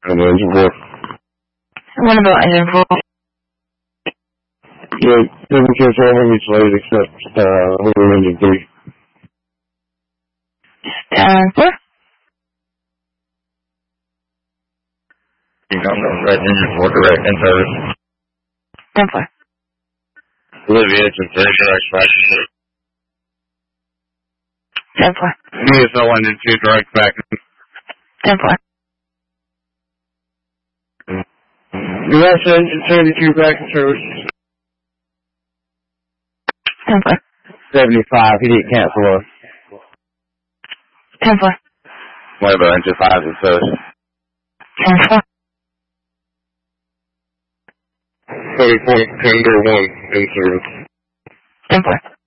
And engine 4. What about engine 4? Yeah, doesn't catch all of each load except engine 3. Stand for? You don't know right engine 4 direct in service. Stand for? Olivia, engine 3 direct back. Stand for? ESL engine 2 direct back. Stand for? US engine 72 back in service. Stand for? 75, he didn't cancel us. Stand for? What about engine 5 in service? Stand for? 34, Tender 1 in service. Stand for?